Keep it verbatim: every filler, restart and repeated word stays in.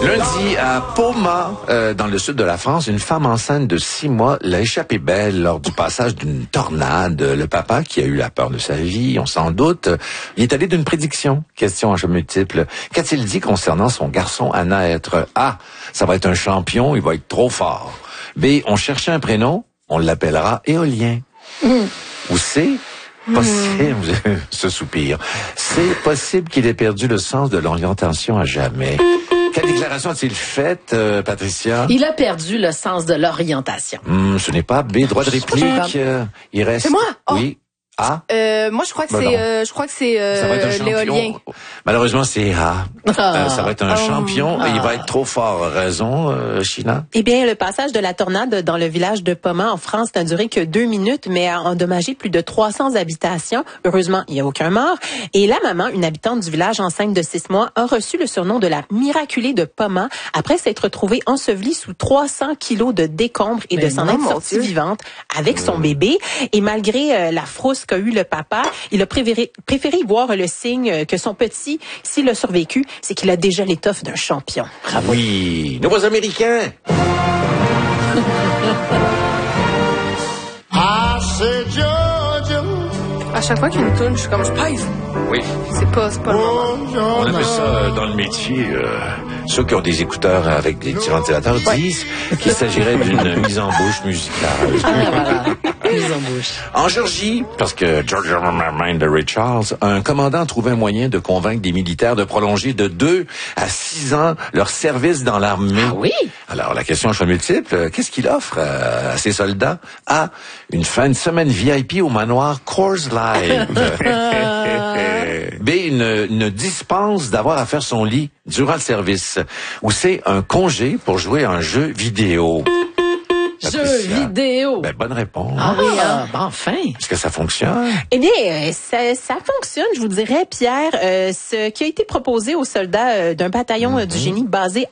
Lundi, à Poma, euh, dans le sud de la France, une femme enceinte de six mois l'a échappé belle lors du passage d'une tornade. Le papa, qui a eu la peur de sa vie, on s'en doute, il est allé d'une prédiction. Question à choix multiple. Qu'a-t-il dit concernant son garçon à naître? A. Ça va être un champion, il va être trop fort. B. On cherchait un prénom, on l'appellera Éolien. Mmh. Ou C. Possible, mmh. ce soupir. C'est possible qu'il ait perdu le sens de l'orientation à jamais. Quelle déclaration a-t-il faite, euh, Patricia? Il a perdu le sens de l'orientation. Hum, ce n'est pas B. Droit de réplique. Euh, il reste. C'est moi? Oh. Oui. A. Euh, moi, je crois que ben c'est, euh, je crois que c'est euh, l'éolien. Malheureusement, c'est A. Ah. Euh, ça va être un oh. champion. Ah. Et il va être trop fort. Raison, euh, Sheila? Eh bien, le passage de la tornade dans le village de Poma, en France, n'a duré que deux minutes, mais a endommagé plus de trois cents habitations. Heureusement, il n'y a aucun mort. Et la maman, une habitante du village enceinte de six mois, a reçu le surnom de la miraculée de Poma après s'être retrouvée ensevelie sous trois cents kilos de décombres et mais de s'en être sortie vivante avec son bébé. Et malgré euh, la frousse qu'a eu le papa, il a préféré, préféré voir le signe que son petit, s'il a survécu, c'est qu'il a déjà l'étoffe d'un champion. Bravo. Oui, nouveaux Américains. À chaque fois qu'il y a une tourne, je suis comme, je pèse. Oui. C'est pas, c'est pas le moment. On appelle ça euh, dans le métier, euh, ceux qui ont des écouteurs avec des petits ventilateurs ouais. disent qu'il s'agirait d'une mise en bouche musicale. Ah, voilà. Mise en bouche. En Géorgie, parce que George Mind de Ray Charles, un commandant a trouvé un moyen de convaincre des militaires de prolonger de deux à six ans leur service dans l'armée. Ah oui? Alors, la question à choix multiple, qu'est-ce qu'il offre à ses soldats? A. Une fin de semaine V I P au manoir Coors Live. B. Une, une dispense d'avoir à faire son lit durant le service. Ou C. Un congé pour jouer à un jeu vidéo. Jeux vidéo. Ben, bonne réponse. Ah oui, hein? Ben, enfin. Est-ce que ça fonctionne? Eh bien, ça, ça fonctionne, je vous dirais, Pierre. Euh, ce qui a été proposé aux soldats euh, d'un bataillon mm-hmm. euh, du génie basé